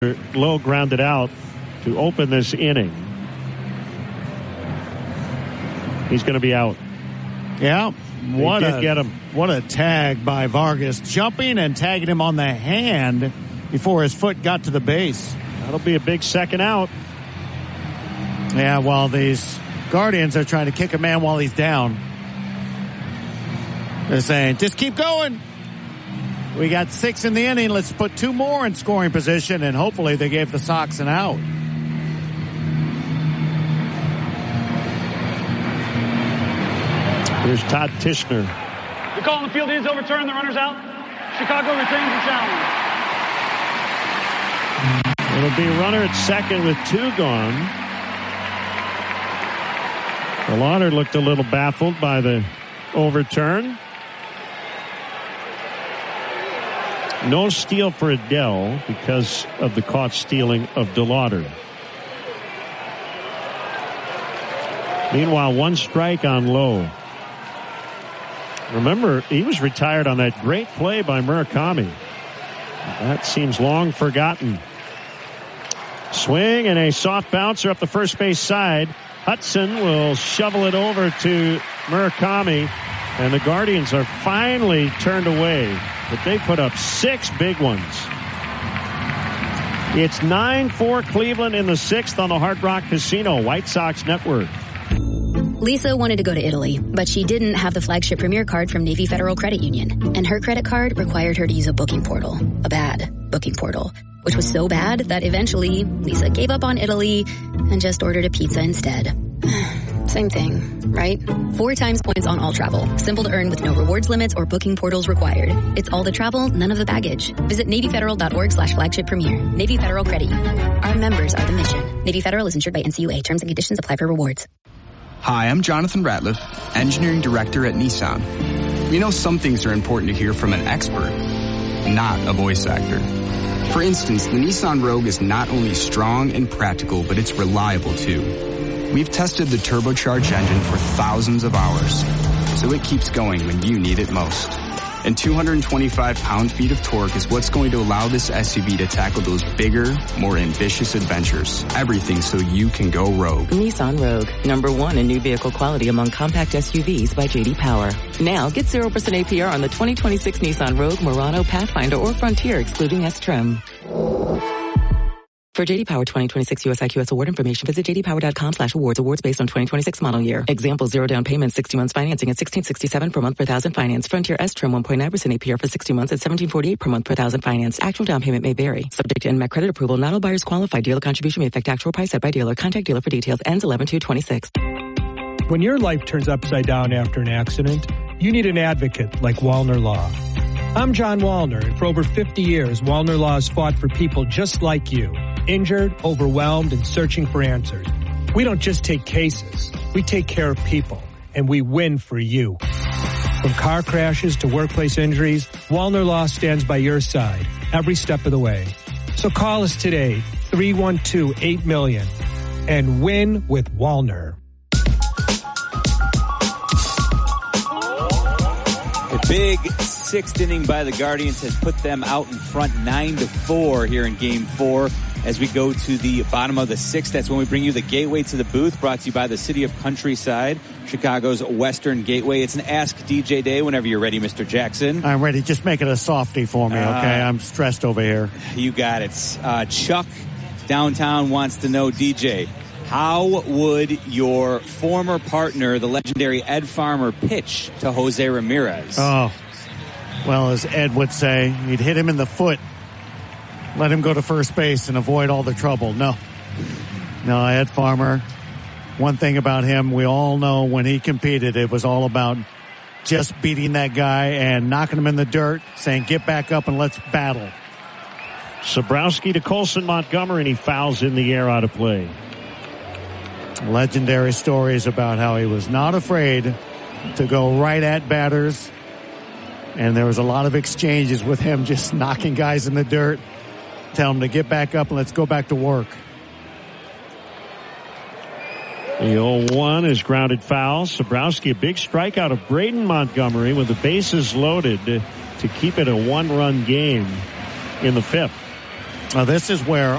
Lowe grounded out to open this inning. He's going to be out. Yeah. What a tag by Vargas, jumping and tagging him on the hand before his foot got to the base. That'll be a big second out. Yeah, while these Guardians are trying to kick a man while he's down. They're saying, just keep going. We got 6 in the inning. Let's put 2 more in scoring position, and hopefully they gave the Sox an out. Here's Todd Tishner. The call on the field is overturned. The runner's out. Chicago retains the challenge. It'll be a runner at second with 2 gone. DeLauder looked a little baffled by the overturn. No steal for Adell because of the caught stealing of DeLauder. Meanwhile, 1 strike on Lowe. Remember, he was retired on that great play by Murakami. That seems long forgotten. Swing and a soft bouncer up the first base side. Hudson will shovel it over to Murakami, and the Guardians are finally turned away. But they put up 6 big ones. It's 9-4 Cleveland in the 6th on the Hard Rock Casino White Sox Network. Lisa wanted to go to Italy, but she didn't have the flagship Premier card from Navy Federal Credit Union. And her credit card required her to use a booking portal. A bad booking portal. Which was so bad that eventually Lisa gave up on Italy and just ordered a pizza instead. Same thing, right? 4 times points on all travel. Simple to earn with no rewards limits or booking portals required. It's all the travel, none of the baggage. Visit NavyFederal.org/flagship premier. Navy Federal Credit Union. Our members are the mission. Navy Federal is insured by NCUA. Terms and conditions apply for rewards. Hi, I'm Jonathan Ratliff, Engineering Director at Nissan. We know some things are important to hear from an expert, not a voice actor. For instance, the Nissan Rogue is not only strong and practical, but it's reliable too. We've tested the turbocharged engine for thousands of hours, so it keeps going when you need it most. And 225 pound-feet of torque is what's going to allow this SUV to tackle those bigger, more ambitious adventures. Everything so you can go rogue. Nissan Rogue, #1 in new vehicle quality among compact SUVs by J.D. Power. Now get 0% APR on the 2026 Nissan Rogue, Murano, Pathfinder, or Frontier, excluding S-Trim. For J.D. Power 2026 US IQS award information, visit jdpower.com/awards. Awards based on 2026 model year. Example, 0 down payment, 60 months financing at $1,667 per month per thousand finance. Frontier S-Trim 1.9% APR for 60 months at $1,748 per month per thousand finance. Actual down payment may vary. Subject to NMAC credit approval. Not all buyers qualify. Dealer contribution may affect actual price set by dealer. Contact dealer for details. Ends 11/2/26. When your life turns upside down after an accident, you need an advocate like Wallner Law. I'm John Wallner, and for over 50 years, Wallner Law has fought for people just like you. Injured, overwhelmed, and searching for answers. We don't just take cases. We take care of people, and we win for you. From car crashes to workplace injuries, Wallner Law stands by your side every step of the way. So call us today, 312-8-million, and win with Wallner. A big 6th inning by the Guardians has put them out in front 9-4 here in Game 4. As we go to the bottom of the 6th, that's when we bring you the Gateway to the Booth, brought to you by the City of Countryside, Chicago's Western Gateway. It's an Ask DJ Day whenever you're ready, Mr. Jackson. I'm ready. Just make it a softie for me, okay? I'm stressed over here. You got it. Chuck downtown wants to know, DJ, how would your former partner, the legendary Ed Farmer, pitch to Jose Ramirez? Oh, well, as Ed would say, he'd hit him in the foot. Let him go to first base and avoid all the trouble. No, Ed Farmer, one thing about him, we all know when he competed, it was all about just beating that guy and knocking him in the dirt, saying, get back up and let's battle. Sobrowski to Colson Montgomery, and he fouls in the air out of play. Legendary stories about how he was not afraid to go right at batters. And there was a lot of exchanges with him just knocking guys in the dirt. Tell him to get back up and let's go back to work. The 0-1 is grounded foul. Sobrowski, a big strikeout of Braden Montgomery with the bases loaded to keep it a 1-run game in the 5th. This is where